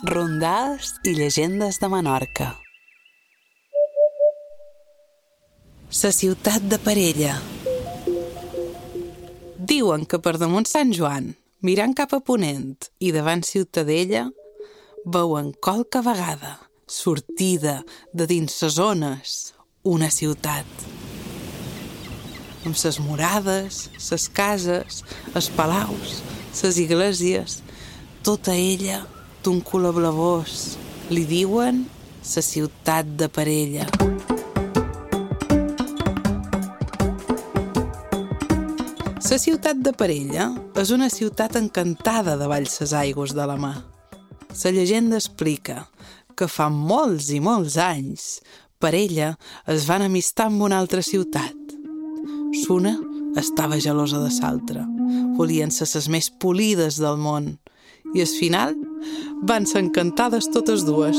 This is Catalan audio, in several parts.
Rondals i llegendes de Menorca. La ciutat de Parella. Diuen que per damunt Sant Joan, mirant cap a ponent i davant Ciutadella, veuen qualque vegada, sortida de dins ses zones, una ciutat. Amb ses murades, ses cases, els palaus, ses iglesias, tota ella d'un color blavós. Li diuen la ciutat de Parella. La ciutat de Parella és una ciutat encantada davall ses aigües de la mar. La llegenda explica que fa molts i molts anys Parella es van amistar amb una altra ciutat. L'una estava gelosa de l'altra. Volien ser les més polides del món. I al final van ser encantades totes dues.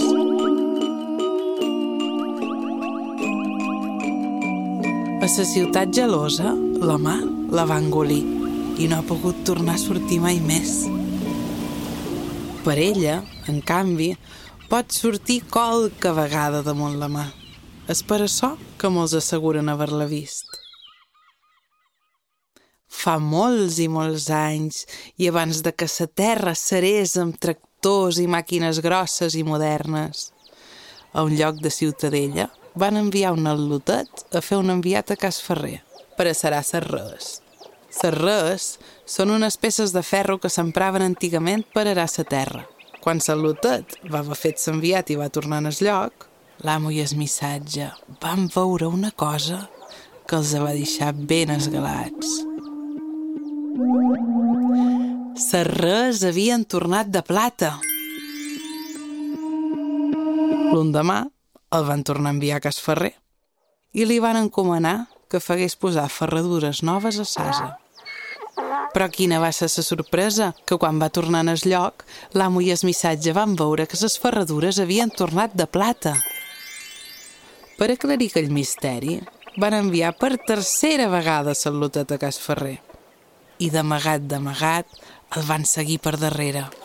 A la ciutat gelosa, la mar la va engolir i no ha pogut tornar a sortir mai més. Parella, en canvi, pot sortir qualque vegada damunt la mar. És per això que molts asseguren haver-la vist. Fa molts i molts anys, i abans de que la terra serés amb tractors i màquines grosses i modernes, a un lloc de Ciutadella van enviar un al·lotet a fer un enviat a Cas Ferrer per a serar ses rees. Les rees són unes peces de ferro que s'empraven antigament per arar la terra. Quan l'al·lotet va haver fet l'enviat i va tornar al lloc, l'amo i el missatge van veure una cosa que els va deixar ben esgalats. Les rees havien tornat de plata. L'endemà el van tornar a enviar a Cas Ferrer i li van encomanar que fagués posar ferradures noves a l'ase. Però quina va ser la sorpresa, que quan va tornar al lloc, l'amo i el missatge van veure que les ferradures havien tornat de plata. Per aclarir aquell misteri, van enviar per tercera vegada l'al·lotet a Cas Ferrer. I d'amagat, el van seguir per darrere.